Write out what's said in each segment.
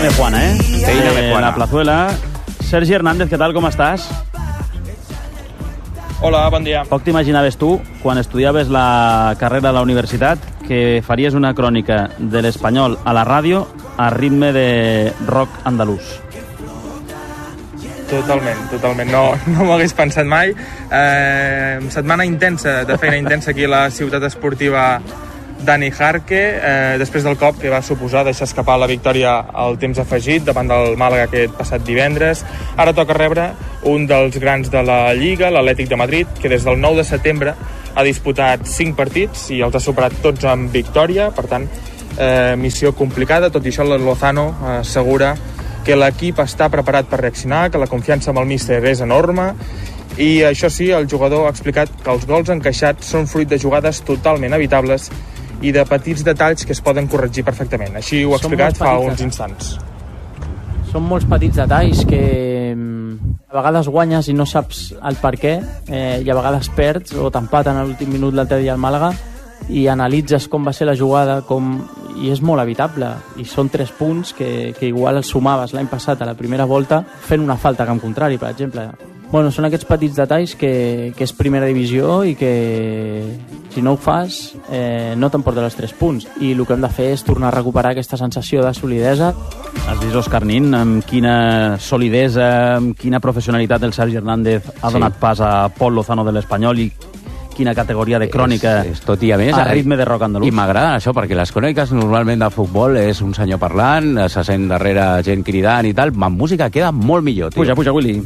Juana, Feina de Juana. La Plazuela. Sergi Hernández, què tal, com estàs? Hola, bon dia. Poc t'imaginaves tu, quan estudiaves la carrera a la universitat, que faries una crònica de l'Espanyol a la ràdio a ritme de rock andalús. Totalment. No m'ho hagués pensat mai. Setmana intensa, de feina intensa aquí a la ciutat esportiva Dani Jarque, després del cop que va suposar deixar escapar la victòria al temps afegit davant del Màlaga aquest passat divendres. Ara toca rebre un dels grans de la Lliga, l'Atlètic de Madrid, que des del 9 de setembre ha disputat 5 partits i els ha superat tots amb victòria. Per tant, missió complicada. Tot i això, el Lozano assegura que l'equip està preparat per reaccionar, que la confiança amb el míster és enorme. I això sí, el jugador ha explicat que els gols encaixats són fruit de jugades totalment evitables i de petits detalls que es poden corregir perfectament. Així ho ha explicat fa uns instants. Són molts petits detalls que a vegades guanyes i no saps el per què, i a vegades perds o t'empaten a l'últim minut l'altre dia al Màlaga i analitzes com va ser la jugada i és molt evitable. I són 3 punts que igual els sumaves l'any passat a la primera volta fent una falta a camp contrari, per exemple. Bueno, són aquests petits detalls que és primera divisió i que si no ho fas no t'emporta els 3 punts. I el que hem de fer és tornar a recuperar aquesta sensació de solidesa. Has vist, Òscar Nin, amb quina solidesa, amb quina professionalitat el Sergi Hernández ha donat pas a Pol Lozano de l'Espanyol i quina categoria de crònica és tot i a més a ritme de rock andalús. I m'agrada això, perquè les cròniques normalment de futbol és un senyor parlant, se sent darrere gent cridant i tal, amb música queda molt millor, tio. Puja, Willy.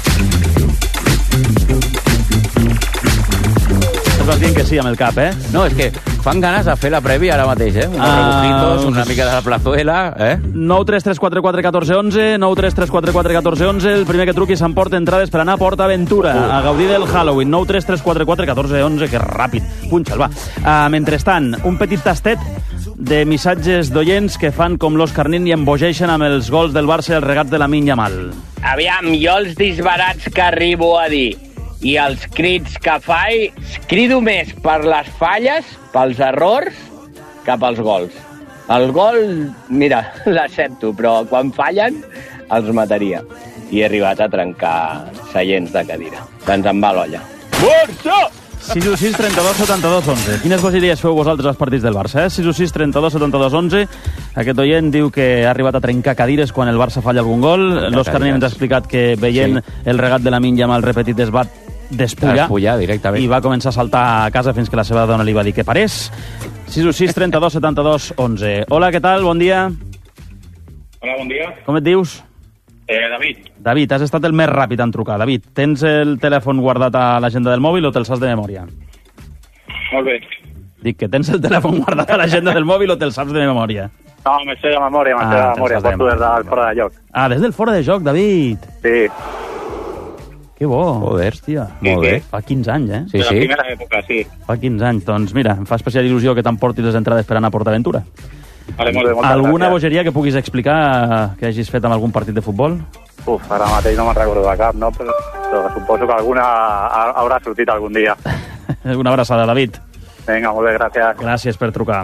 Estàs dient que sí amb el cap, No, és que fan ganes de fer la prèvia ara mateix, Uns rebujitos, una mica de la Plazuela, 933441411, 933441411, el primer que truqui s'emporta entrades per anar a Port Aventura, a gaudir del Halloween. 933441411, que ràpid, punxa'l, va. Mentrestant, un petit tastet de missatges d'oients que fan com l'Òscar Nin i embogeixen amb els gols del Barça i els regats de Lamine Yamal. Aviam, jo els disbarats que arribo a dir i els crits que faig, crido més per les falles, pels errors, que pels gols. El gol, mira, l'accepto, però quan fallen els mataria. I he arribat a trencar seients de cadira. Ens en va l'olla. Barça! 616 32 72 11. Quines bogeries feu vosaltres als partits del Barça? 616 32 72 11. Aquest oient diu que ha arribat a trencar cadires quan el Barça falla algun gol. L'Òscar Nin ens ha explicat que veient el regat de Lamine Yamal repetit es va despullar directament i va començar a saltar a casa fins que la seva dona li va dir que parés. 616 32 72 11. Hola, què tal? Bon dia. Hola, bon dia. Com et dius? David, has estat el més ràpid en trucar. David, tens el telèfon guardat a l'agenda del mòbil o te'l saps de memòria? Molt bé. Dic que tens el telèfon guardat a l'agenda del mòbil o te'l saps de memòria? No, me sé de memòria, porto des del fora de joc. Ah, des del fora de joc, David. Sí. Que bo. Joder, hòstia. Molt bé. Fa 15 anys, De la primera època, sí. Fa 15 anys. Doncs mira, em fa especial il·lusió que t'emportis les entrades per anar a Port Aventura. Vale, molt bé, moltes Alguna gràcies. bogeria que puguis explicar que hagis fet amb algun partit de futbol? Ara mateix no me'n recordo de cap, no? Però suposo que alguna haurà sortit algun dia. Una abraçada, David. Vinga, molt bé, gràcies. Gràcies per trucar.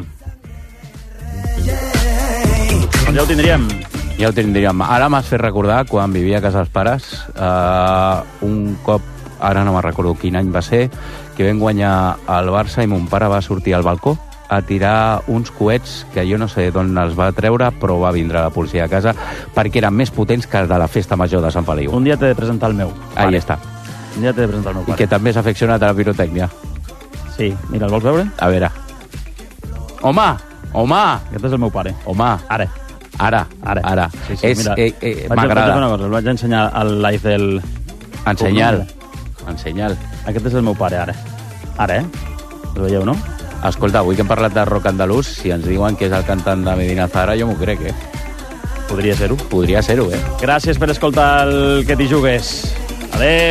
Doncs ja ho tindríem. Ja ho tindríem. Ara m'has fet recordar quan vivia a casa dels pares, un cop, ara no me'n recordo quin any va ser, que vam guanyar el Barça i mon pare va sortir al balcó a tirar uns coets que jo no sé d'on els va treure, però va vindre la policia a casa perquè eren més potents que els de la festa major de Sant Feliu. Un dia t'he de presentar el meu. Ahí està. Un dia t'he de presentar el meu I pare. que també és afeccionat a la pirotècnia. Sí, mira, el vols veure? A veure. Home! Aquest és el meu pare. Home! Ara. Ara. Sí, mira, m'agrada. Una cosa, el vaig ensenyar al live del... Ensenyal. Aquest és el meu pare, ara. El veieu, no? Escolta, avui que hem parlat de rock andalús, si ens diuen que és el cantant de Medina Zahara, jo m'ho crec, Podria ser-ho. Podria ser-ho, Gràcies per escoltar el Que t'hi jugues. Adéu.